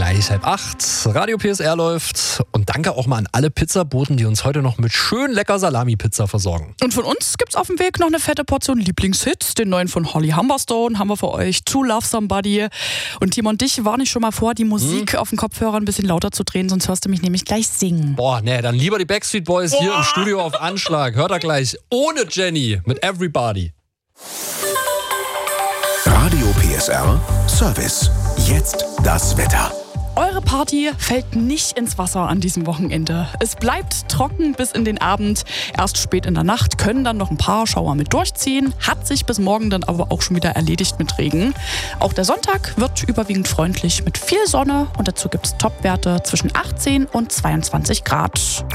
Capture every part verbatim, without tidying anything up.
gleich halb acht. Radio P S R läuft. Und danke auch mal an alle Pizzaboten, die uns heute noch mit schön lecker Salami-Pizza versorgen. Und von uns gibt's auf dem Weg noch eine fette Portion Lieblingshits. Den neuen von Holly Humberstone haben wir für euch. To Love Somebody. Und Tim und dich warne ich schon mal vor, die Musik hm. auf dem Kopfhörer ein bisschen lauter zu drehen, sonst hörst du mich nämlich gleich singen. Boah, nee, dann lieber die Backstreet Boys Boah. hier im Studio auf Anschlag. Hört er gleich ohne Jenny mit Everybody. Radio P S R Service. Jetzt das Wetter. Eure Party fällt nicht ins Wasser an diesem Wochenende. Es bleibt trocken bis in den Abend. Erst spät in der Nacht können dann noch ein paar Schauer mit durchziehen. Hat sich bis morgen dann aber auch schon wieder erledigt mit Regen. Auch der Sonntag wird überwiegend freundlich mit viel Sonne. Und dazu gibt es Topwerte zwischen achtzehn und zweiundzwanzig Grad.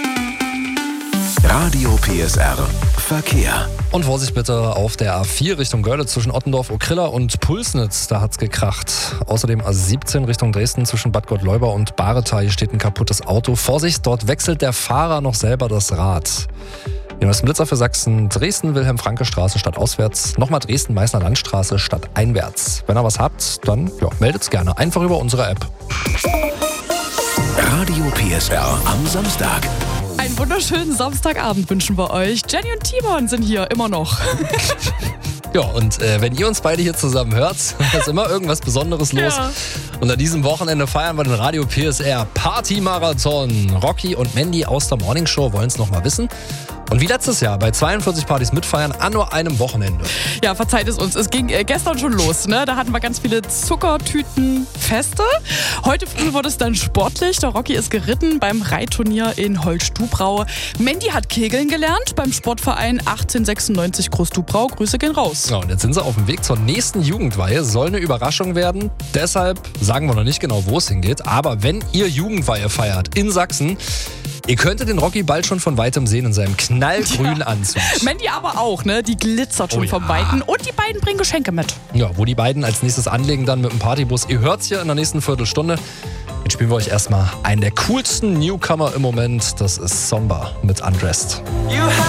Radio P S R Verkehr. Und Vorsicht bitte auf der A vier Richtung Görlitz zwischen Ottendorf, Okrilla und Pulsnitz. Da hat's gekracht. Außerdem A siebzehn Richtung Dresden zwischen Bad Gottleuba und Baretal. Hier steht ein kaputtes Auto. Vorsicht, dort wechselt der Fahrer noch selber das Rad. Hier ist ein Blitzer für Sachsen. Dresden, Wilhelm-Franke-Straße statt auswärts. Nochmal Dresden, Meißner Landstraße statt einwärts. Wenn ihr was habt, dann ja, meldet's gerne. Einfach über unsere App. Radio P S R am Samstag. Einen wunderschönen Samstagabend wünschen wir euch. Jenny und Timon sind hier immer noch. Ja, und äh, wenn ihr uns beide hier zusammen hört, ist immer irgendwas Besonderes los. Ja. Und an diesem Wochenende feiern wir den Radio P S R Party-Marathon. Rocky und Mandy aus der Morningshow wollen es noch mal wissen. Und wie letztes Jahr bei zweiundvierzig Partys mitfeiern an nur einem Wochenende. Ja, verzeiht es uns. Es ging äh, gestern schon los. Ne? Da hatten wir ganz viele Zuckertütenfeste. Heute früh wurde es dann sportlich. Der Rocky ist geritten beim Reitturnier in Holtstubrau. Mandy hat Kegeln gelernt beim Sportverein achtzehnhundertsechsundneunzig Groß-Dubrau. Grüße gehen raus. Ja, und jetzt sind sie auf dem Weg zur nächsten Jugendweihe. Soll eine Überraschung werden. Deshalb sagen wir noch nicht genau, wo es hingeht. Aber wenn ihr Jugendweihe feiert in Sachsen, ihr könntet den Rocky bald schon von Weitem sehen in seinem knallgrünen ja. Anzug. Mandy aber auch, ne? Die glitzert schon oh ja. vom Weiten. Und die beiden bringen Geschenke mit. Ja, wo die beiden als nächstes anlegen dann mit dem Partybus. Ihr hört's hier in der nächsten Viertelstunde. Jetzt spielen wir euch erstmal einen der coolsten Newcomer im Moment. Das ist Somba mit Undressed.